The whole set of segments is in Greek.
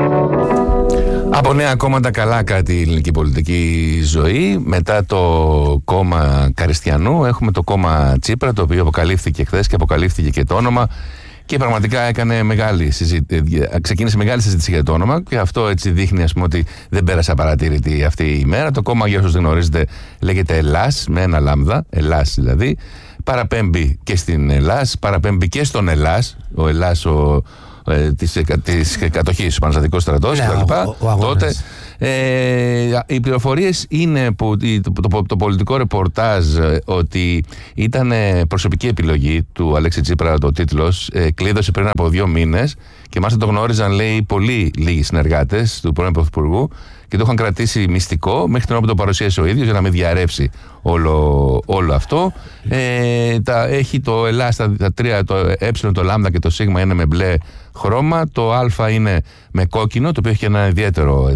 Από νέα κόμματα καλά κάτι η ελληνική πολιτική ζωή. Μετά το κόμμα Καριστιανού έχουμε το κόμμα Τσίπρα, το οποίο αποκαλύφθηκε χθες και αποκαλύφθηκε και το όνομα. Και πραγματικά ξεκίνησε μεγάλη συζήτηση για το όνομα, και αυτό έτσι δείχνει, ας πούμε, ότι δεν πέρασε απαρατήρητη αυτή η ημέρα. Το κόμμα, για όσους δεν γνωρίζετε, λέγεται Ελλάς, με ένα λάμδα, Ελλάς δηλαδή. Παραπέμπει και στην Ελλάς, παραπέμπει και στον Ελλάς, ο Ελλάς της κατοχής, ο Πανελλαδικός στρατός κτλ. Τότε οι πληροφορίες είναι που το πολιτικό ρεπορτάζ ότι ήταν προσωπική επιλογή του Αλέξη Τσίπρα, το τίτλος κλείδωσε πριν από 2 μήνες, και μάλιστα το γνώριζαν, λέει, πολύ λίγοι συνεργάτες του πρώην Πρωθυπουργού και το είχαν κρατήσει μυστικό μέχρι την ώρα που το παρουσίασε ο ίδιος, για να μην διαρρεύσει όλο αυτό. Έχει το Ελλάς, τα τρία, το ε, το λάμδα και το σίγμα είναι με μπλε χρώμα, το α είναι με κόκκινο, το οποίο έχει ένα ιδιαίτερο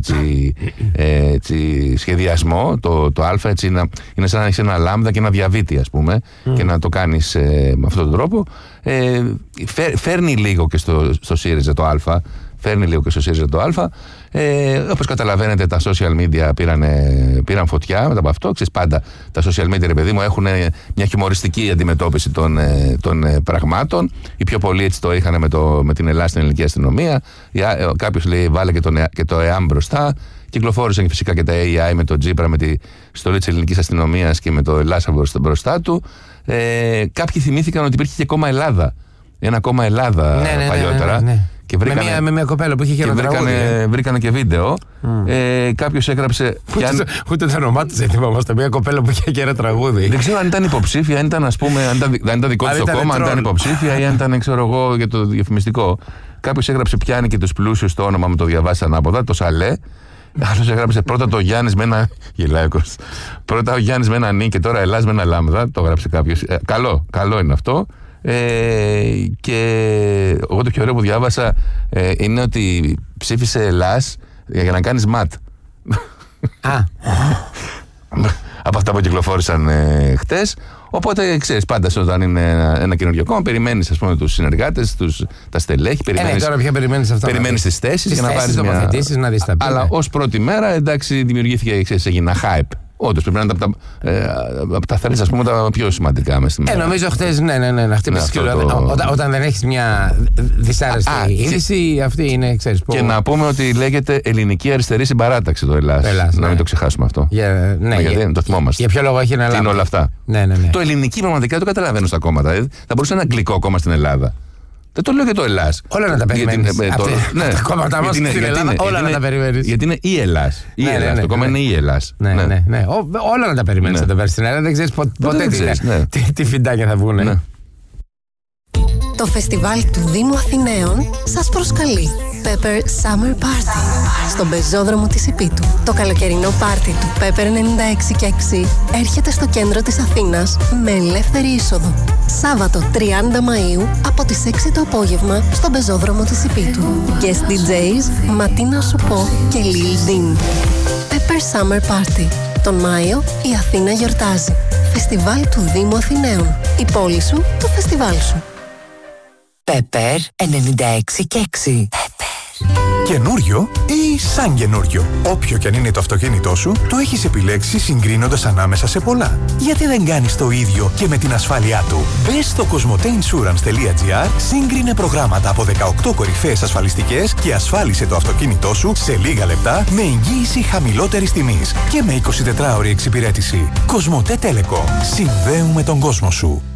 σχεδιασμό. Το α έτσι είναι σαν να έχει ένα λάμδα και ένα διαβήτη, ας πούμε, και να το κάνεις με αυτόν τον τρόπο. Φέρνει λίγο και στο ΣΥΡΙΖΑ το α. Φέρνει λίγο και στο ΣΥΡΙΖΑ το α. Όπως καταλαβαίνετε, τα social media πήραν φωτιά μετά από αυτό. Ξέρεις, πάντα τα social media, ρε παιδί μου, έχουν μια χιουμοριστική αντιμετώπιση των πραγμάτων. Οι πιο πολλοί έτσι το είχαν με την Ελλάδα στην ελληνική αστυνομία. Κάποιος λέει βάλε και το ΕΑΜ μπροστά. Κυκλοφόρησαν και φυσικά και τα AI με τον Τσίπρα, με τη στολή της ελληνικής αστυνομίας και με το Ελλάς μπροστά του. Κάποιοι θυμήθηκαν ότι υπήρχε και κόμμα Ελλάδα. Ένα κόμμα Ελλάδα παλιότερα. Ναι. Και με μια κοπέλα που είχε και ένα τραγούδι. Βρήκανε και βίντεο. Κάποιος έγραψε. Ούτε το όνομά της δεν θυμάμαστε. Μια κοπέλα που είχε και ένα τραγούδι. Δεν ξέρω αν ήταν υποψήφια, αν ήταν, ας πούμε, αν ήταν δικό της το κόμμα, αν ήταν υποψήφια ή αν ήταν, ξέρω εγώ, για το διαφημιστικό. Κάποιος έγραψε πιάνει και τους πλούσιους, το όνομα μου το διαβάσει ανάποδα, το Σαλέ. Άλλος έγραψε πρώτα το Γιάννης με ένα. Γελάκος. Πρώτα ο Γιάννης με ένα νι και τώρα Ελλάς με ένα λάμδα. Το έγραψε κάποιος. Καλό είναι αυτό. Και εγώ το πιο ωραίο που διάβασα είναι ότι ψήφισε Ελλάς για να κάνεις ματ. Από αυτά που κυκλοφόρησαν χτες. Οπότε ξέρεις, πάντα όταν είναι ένα καινούριο κόμμα, περιμένεις, ας πούμε, τους συνεργάτες, τα στελέχη. Τώρα πια περιμένεις αυτά. Περιμένεις τις θέσεις για να πάρεις τοποθετήσεις, να δεις τα πέρα. Αλλά ως πρώτη μέρα, εντάξει, δημιουργήθηκε, ξέρεις, έγινε ένα hype. Όντως πρέπει να είναι από τα θρύλες, ας πούμε, τα πιο σημαντικά μέσα στη μέρα. Νομίζω χτες, να χτύπησες όταν δεν έχεις μια δυσάρεστη είδηση, αυτή είναι, ξέρεις. Και να πούμε ότι λέγεται Ελληνική Αριστερή Συμπαράταξη το Ελλάς. Να μην το ξεχάσουμε αυτό. Γιατί το θυμόμαστε. Για ποιο λόγο έχει ένα λάθος. Τι είναι όλα αυτά. Το ελληνική πραγματικά το καταλαβαίνω στα κόμματα. Θα μπορούσε να είναι αγγλικό κόμμα στην Ελλάδα. Δεν το λέω για το Ελλάς. Όλα να τα περιμένεις. Τα κόμματα μας στην Ελλάδα, όλα να τα περιμένεις. Γιατί είναι η Ελλάς. Το κόμμα είναι η Ελλάς. Όλα να τα περιμένεις να τα πάρεις στην Ελλάδα. Δεν ξέρεις ποτέ τι φιντάκια θα βγουν. Το φεστιβάλ του Δήμου Αθηναίων σας προσκαλεί. Pepper Summer Party στον πεζόδρομο της Ηπίτου. Το καλοκαιρινό πάρτι του Pepper 96 και 6 έρχεται στο κέντρο της Αθήνας με ελεύθερη είσοδο. Σάββατο 30 Μαΐου από τις 6 το απόγευμα στον πεζόδρομο της Ηπίτου. Guest DJs Ματίνα Σουπό και Lil Dean. Pepper Summer Party. Τον Μάιο η Αθήνα γιορτάζει. Φεστιβάλ του Δήμου Αθηναίων. Η πόλη σου, το φεστιβάλ σου. Pepper 96 και 6. Καινούριο ή σαν καινούριο. Όποιο κι αν είναι το αυτοκίνητό σου, το έχεις επιλέξει συγκρίνοντας ανάμεσα σε πολλά. Γιατί δεν κάνεις το ίδιο και με την ασφάλειά του. Μπες στο cosmoteinsurance.gr, σύγκρινε προγράμματα από 18 κορυφαίες ασφαλιστικές και ασφάλισε το αυτοκίνητό σου σε λίγα λεπτά με εγγύηση χαμηλότερης τιμής και με 24ωρη εξυπηρέτηση. Κοσμοτέ Telecom. Συνδέουμε τον κόσμο σου.